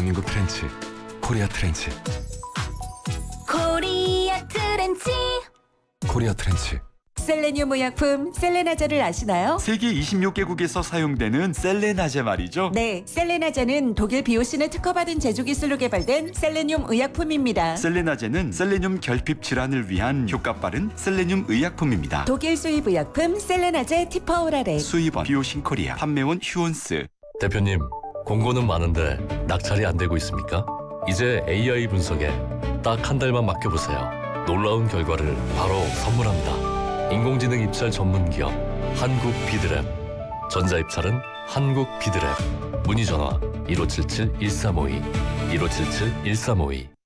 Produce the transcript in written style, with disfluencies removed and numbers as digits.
대한민국 트렌치, 코리아 트렌치. 코리아 트렌치. 코리아 트렌치. 셀레늄 의약품 셀레나제를 아시나요? 세계 26개국에서 사용되는 셀레나제 말이죠. 네, 셀레나제는 독일 BOC는 특허받은 제조 기술로 개발된 셀레늄 의약품입니다. 셀레나제는 셀레늄 결핍 질환을 위한 효과 빠른 셀레늄 의약품입니다. 독일 수입 의약품 셀레나제 티퍼오라렉. 수입원 비오신코리아, 판매원 휴온스. 대표님, 공고는 많은데 낙찰이 안 되고 있습니까? 이제 AI 분석에 딱 한 달만 맡겨보세요. 놀라운 결과를 바로 선물합니다. 인공지능 입찰 전문 기업 한국 비드랩. 전자 입찰은 한국 비드랩. 문의 전화 1577-1352 1577-1352.